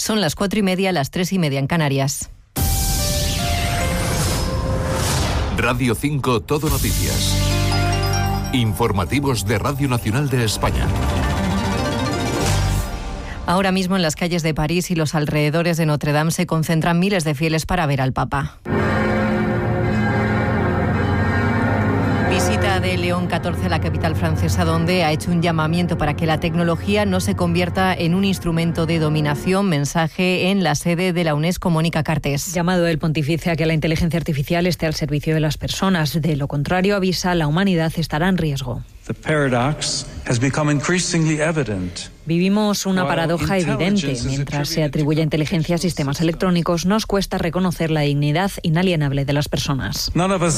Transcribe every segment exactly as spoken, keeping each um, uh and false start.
Son las cuatro y media, las tres y media en Canarias. Radio cinco Todo Noticias. Informativos de Radio Nacional de España. Ahora mismo en las calles de París y los alrededores de Notre Dame se concentran miles de fieles para ver al Papa. Visita de León catorce a la capital francesa, donde ha hecho un llamamiento para que la tecnología no se convierta en un instrumento de dominación. Mensaje en la sede de la UNESCO, Mónica Cartés. Llamado del pontífice a que la inteligencia artificial esté al servicio de las personas. De lo contrario, avisa, la humanidad estará en riesgo. The paradox has become increasingly evident. Vivimos una paradoja evidente. Mientras se atribuye inteligencia a sistemas electrónicos, nos cuesta reconocer la dignidad inalienable de las personas.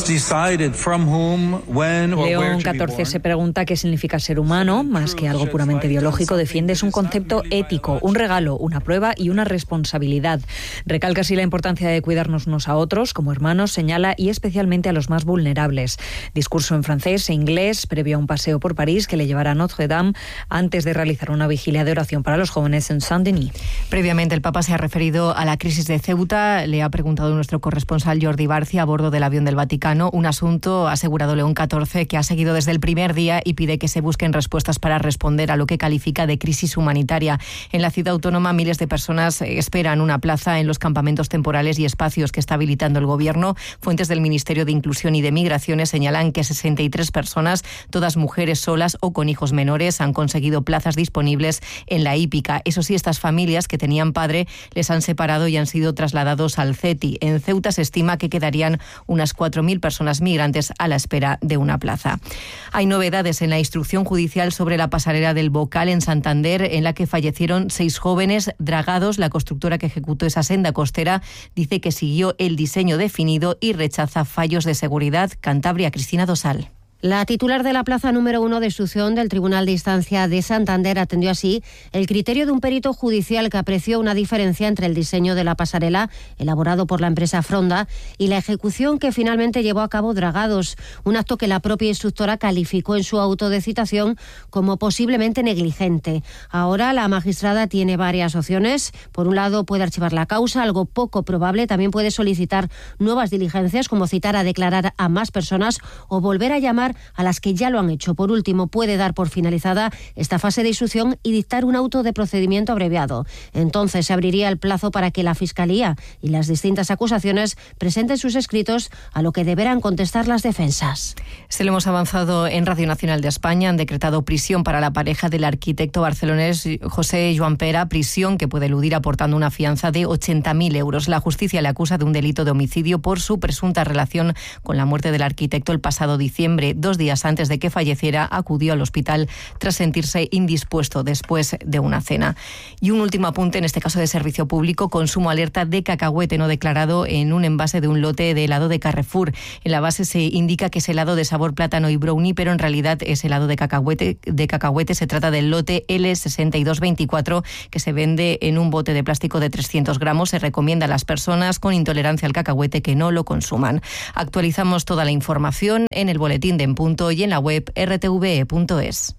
León catorce se pregunta qué significa ser humano. Más que algo puramente biológico, defiende es un concepto ético, un regalo, una prueba y una responsabilidad. Recalca así la importancia de cuidarnos unos a otros, como hermanos, señala, y especialmente a los más vulnerables. Discurso en francés e inglés, previo a un paseo por París que le llevará a Notre Dame, antes de realizar una vigilia de oración para los jóvenes en Saint-Denis. Previamente el Papa se ha referido a la crisis de Ceuta. Le ha preguntado nuestro corresponsal Jordi Barcia a bordo del avión del Vaticano, un asunto, ha asegurado León catorce, que ha seguido desde el primer día y pide que se busquen respuestas para responder a lo que califica de crisis humanitaria. En la ciudad autónoma, miles de personas esperan una plaza en los campamentos temporales y espacios que está habilitando el gobierno. Fuentes del Ministerio de Inclusión y de Migraciones señalan que sesenta y tres personas, todas mujeres solas o con hijos menores, han conseguido plazas disponibles en la hípica. Eso sí, estas familias que tenían padre les han separado y han sido trasladados al CETI. En Ceuta se estima que quedarían unas cuatro mil personas migrantes a la espera de una plaza. Hay novedades en la instrucción judicial sobre la pasarela del Bocal en Santander, en la que fallecieron seis jóvenes dragados. La constructora que ejecutó esa senda costera dice que siguió el diseño definido y rechaza fallos de seguridad. Cantabria, Cristina Dosal. La titular de la plaza número uno de instrucción del Tribunal de Instancia de Santander atendió así el criterio de un perito judicial que apreció una diferencia entre el diseño de la pasarela, elaborado por la empresa Fronda, y la ejecución que finalmente llevó a cabo Dragados, un acto que la propia instructora calificó en su auto de citación como posiblemente negligente. Ahora la magistrada tiene varias opciones. Por un lado, puede archivar la causa, algo poco probable. También puede solicitar nuevas diligencias, como citar a declarar a más personas o volver a llamar a las que ya lo han hecho. Por último, puede dar por finalizada esta fase de instrucción y dictar un auto de procedimiento abreviado. Entonces se abriría el plazo para que la Fiscalía y las distintas acusaciones presenten sus escritos, a lo que deberán contestar las defensas. Se lo hemos avanzado en Radio Nacional de España. Han decretado prisión para la pareja del arquitecto barcelonés José Joan Pera, prisión que puede eludir aportando una fianza de ochenta mil euros. La justicia le acusa de un delito de homicidio por su presunta relación con la muerte del arquitecto el pasado diciembre. Dos días antes de que falleciera, acudió al hospital tras sentirse indispuesto después de una cena. Y un último apunte, en este caso de servicio público: consumo alerta de cacahuete no declarado en un envase de un lote de helado de Carrefour. En la base se indica que es helado de sabor plátano y brownie, pero en realidad es helado de cacahuete. De cacahuete se trata del lote L sesenta y dos veinticuatro, que se vende en un bote de plástico de trescientos gramos. Se recomienda a las personas con intolerancia al cacahuete que no lo consuman. Actualizamos toda la información en el boletín de En Punto y en la web r t v e punto es.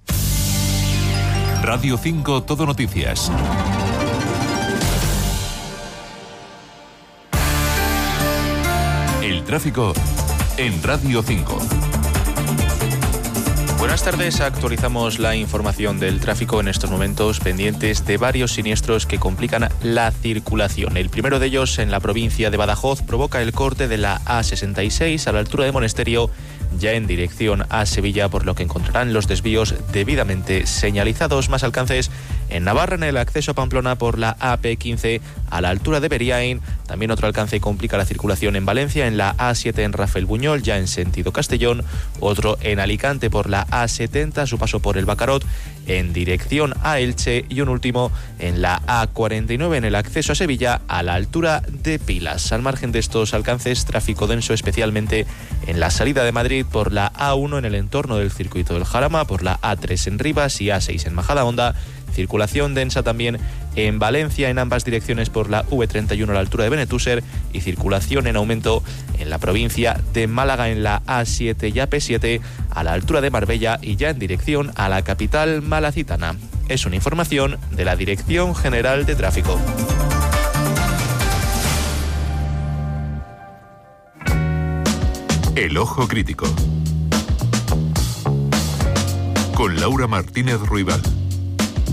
Radio cinco Todo Noticias. El tráfico en Radio cinco. Buenas tardes, actualizamos la información del tráfico en estos momentos, pendientes de varios siniestros que complican la circulación. El primero de ellos, en la provincia de Badajoz, provoca el corte de la A sesenta y seis a la altura de Monesterio, ya en dirección a Sevilla, por lo que encontrarán los desvíos debidamente señalizados. Más alcances en Navarra, en el acceso a Pamplona por la A P quince a la altura de Beriain. También otro alcance complica la circulación en Valencia, en la A siete en Rafael Buñol, ya en sentido Castellón. Otro en Alicante por la A setenta, a su paso por el Bacarot, en dirección a Elche. Y un último en la A cuarenta y nueve en el acceso a Sevilla, a la altura de Pilas. Al margen de estos alcances, tráfico denso especialmente en la salida de Madrid por la A uno en el entorno del circuito del Jarama, por la A tres en Rivas y A seis en Majadahonda. Circulación densa también en Valencia, en ambas direcciones por la V treinta y uno a la altura de Benetúser, y circulación en aumento en la provincia de Málaga en la A siete y A P siete a la altura de Marbella y ya en dirección a la capital malacitana. Es una información de la Dirección General de Tráfico. El Ojo Crítico. Con Laura Martínez Ruibal.